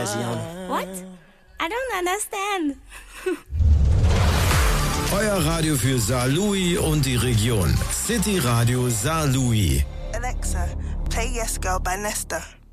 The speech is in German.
version. What? I don't understand. Euer Radio für Saarlouis und die Region. City Radio Saarlouis. Alexa, play Yes Girl by Nesta.